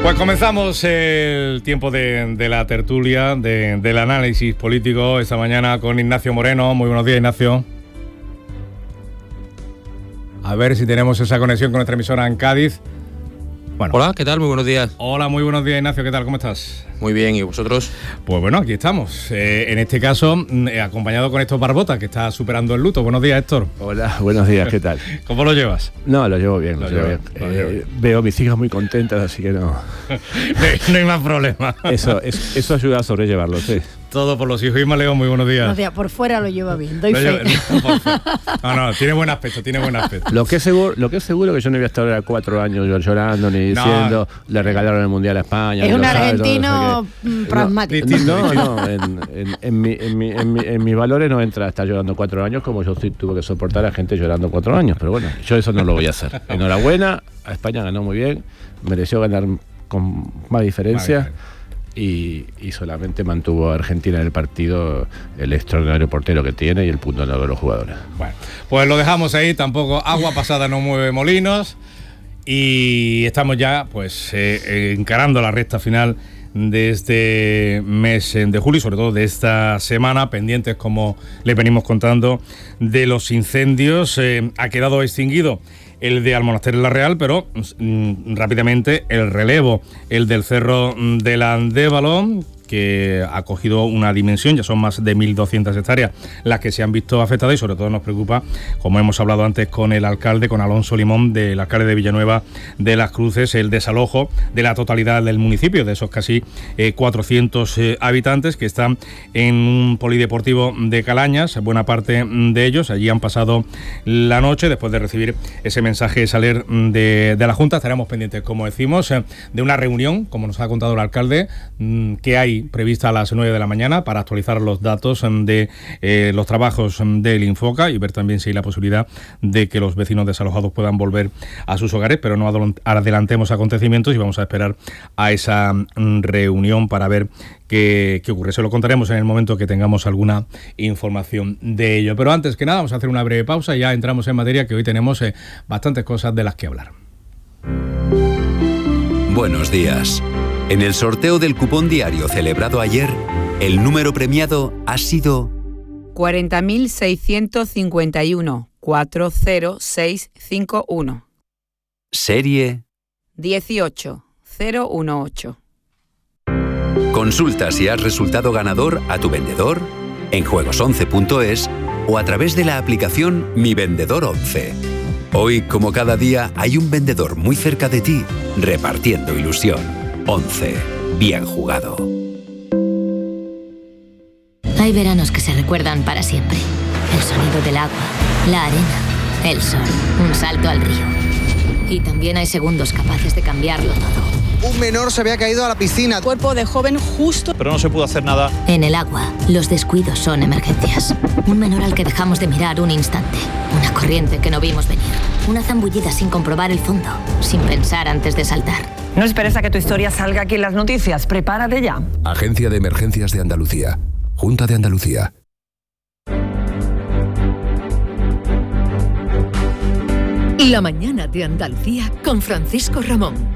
Pues comenzamos el tiempo de la tertulia, del análisis político esta mañana con Ignacio Moreno. Muy buenos días, Ignacio. A ver si tenemos esa conexión con nuestra emisora en Cádiz. Bueno. Hola, ¿qué tal? Muy buenos días. Hola, muy buenos días, Ignacio. ¿Qué tal? ¿Cómo estás? Muy bien, ¿y vosotros? Pues bueno, aquí estamos. En este caso, acompañado con Héctor Barbota, que está superando el luto. Buenos días, Héctor. Hola, buenos días, ¿qué tal? ¿Cómo lo llevas? No, lo llevo bien, lo llevo bien. Veo a mis hijas muy contentas, así que no. No hay más problema. Eso ayuda a sobrellevarlo, sí. Todo por los hijos. Isma León, muy buenos días. Buenos días, por fuera lo lleva bien, doy fe. No, tiene buen aspecto, Lo que es seguro que yo no voy a estar ahora 4 años llorando ni diciendo, le regalaron el Mundial a España. Es un argentino pragmático. No, en mis valores no entra estar llorando 4 años, como yo sí tuve que soportar a gente llorando 4 años, pero bueno, yo eso no lo voy a hacer. Enhorabuena, a España ganó muy bien, mereció ganar con más diferencia. Y solamente mantuvo a Argentina en el partido el extraordinario portero que tiene y el punto de los jugadores. Bueno, pues lo dejamos ahí, tampoco agua pasada no mueve molinos y estamos ya pues encarando la recta final de este mes de julio y sobre todo de esta semana, pendientes, como le venimos contando, de los incendios. Ha quedado extinguido el de Almonaster en la Real, pero rápidamente el relevo, el del Cerro del Andévalo, que ha cogido una dimensión, ya son más de 1.200 hectáreas las que se han visto afectadas y sobre todo nos preocupa, como hemos hablado antes con el alcalde, con Alonso Limón, del alcalde de Villanueva de las Cruces, el desalojo de la totalidad del municipio, de esos casi 400 habitantes que están en un polideportivo de Calañas, buena parte de ellos, allí han pasado la noche después de recibir ese mensaje salir de la Junta. Estaremos pendientes, como decimos, de una reunión, como nos ha contado el alcalde, que hay prevista a las 9 de la mañana para actualizar los datos de los trabajos del Infoca y ver también si hay la posibilidad de que los vecinos desalojados puedan volver a sus hogares, pero no adelantemos acontecimientos y vamos a esperar a esa reunión para ver qué ocurre. Se lo contaremos en el momento que tengamos alguna información de ello. Pero antes que nada vamos a hacer una breve pausa y ya entramos en materia, que hoy tenemos bastantes cosas de las que hablar. Buenos días. En el sorteo del cupón diario celebrado ayer, el número premiado ha sido 40.651 40651. Serie 18018. Consulta si has resultado ganador a tu vendedor, en juegos11.es o a través de la aplicación Mi Vendedor 11. Hoy, como cada día, hay un vendedor muy cerca de ti, repartiendo ilusión. 11. Bien jugado. Hay veranos que se recuerdan para siempre. El sonido del agua, la arena, el sol, un salto al río. Y también hay segundos capaces de cambiarlo todo. Un menor se había caído a la piscina. Cuerpo de joven justo. Pero no se pudo hacer nada. En el agua, los descuidos son emergencias. Un menor al que dejamos de mirar un instante. Una corriente que no vimos venir. Una zambullida sin comprobar el fondo, sin pensar antes de saltar. No esperes a que tu historia salga aquí en las noticias. Prepárate ya. Agencia de Emergencias de Andalucía. Junta de Andalucía. La mañana de Andalucía con Francisco Ramón.